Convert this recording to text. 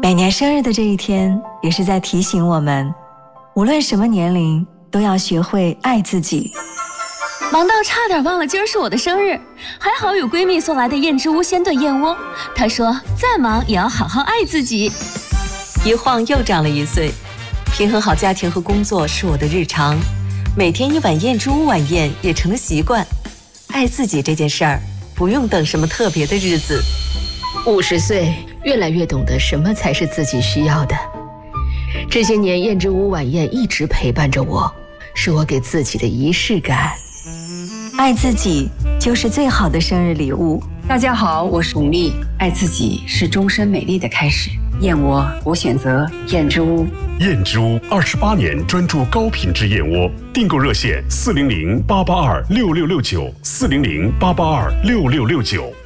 每年生日的这一天，也是在提醒我们，无论什么年龄，都要学会爱自己。 忙到差点忘了今儿是我的生日，还好有闺蜜送来的燕之屋鲜炖燕窝。她说再忙也要好好爱自己。 一晃又长了1岁，平衡好家庭和工作是我的日常，每天1碗燕之屋晚宴也成了习惯。爱自己这件事儿，不用等什么特别的日子。 50岁，越来越懂得什么才是自己需要的。这些年，燕之屋晚宴一直陪伴着我，是我给自己的仪式感。 爱自己就是最好的生日礼物。 大家好，我是巩俐。爱自己是终身美丽的开始。燕窝，我选择燕之屋。 燕之屋28年专注高品质燕窝，订购热线400-882-6669，400-882-6669。